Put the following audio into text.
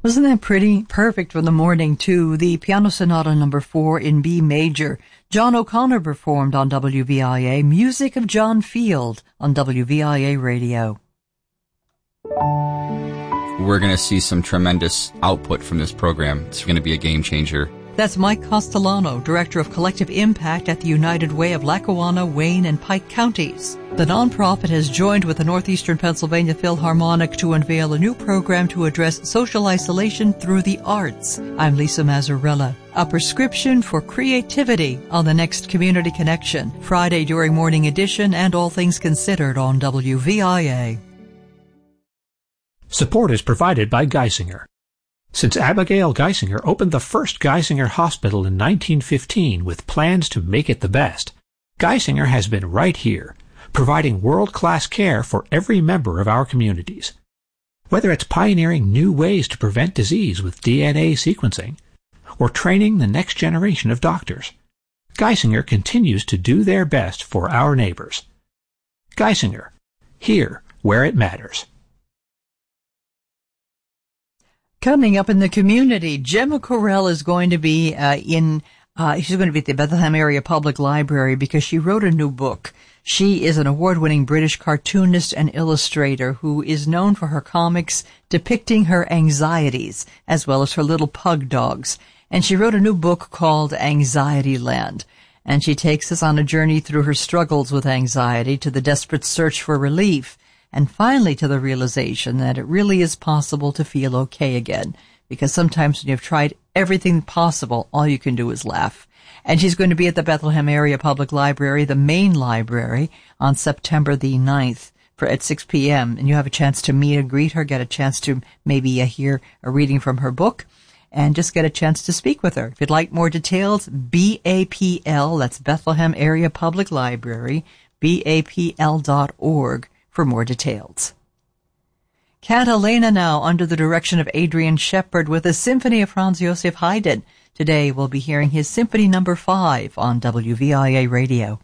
Wasn't that pretty? Perfect for the morning, too. The Piano Sonata No. 4 in B major. John O'Connor performed on WVIA. Music of John Field on WVIA Radio. We're going to see some tremendous output from this program. It's going to be a game changer. That's Mike Castellano, Director of Collective Impact at the United Way of Lackawanna, Wayne, and Pike counties. The nonprofit has joined with the Northeastern Pennsylvania Philharmonic to unveil a new program to address social isolation through the arts. I'm Lisa Mazzarella. A prescription for creativity on the next Community Connection, Friday during Morning Edition and All Things Considered on WVIA. Support is provided by Geisinger. Since Abigail Geisinger opened the first Geisinger Hospital in 1915 with plans to make it the best, Geisinger has been right here, providing world-class care for every member of our communities. Whether it's pioneering new ways to prevent disease with DNA sequencing, or training the next generation of doctors, Geisinger continues to do their best for our neighbors. Geisinger, here where it matters. Coming up in the community, Gemma Correll is going to be she's going to be at the Bethlehem Area Public Library because she wrote a new book. She is an award-winning British cartoonist and illustrator who is known for her comics depicting her anxieties as well as her little pug dogs. And she wrote a new book called Anxiety Land. And she takes us on a journey through her struggles with anxiety to the desperate search for relief, and finally to the realization that it really is possible to feel okay again. Because sometimes when you've tried everything possible, all you can do is laugh. And she's going to be at the Bethlehem Area Public Library, the main library, on September the 9th at 6 p.m. And you have a chance to meet and greet her, get a chance to maybe hear a reading from her book, and just get a chance to speak with her. If you'd like more details, BAPL, that's Bethlehem Area Public Library, BAPL.org. for more details. Catalina now under the direction of Adrian Shepard with a symphony of Franz Joseph Haydn. Today we'll be hearing his Symphony No. 5 on WVIA Radio.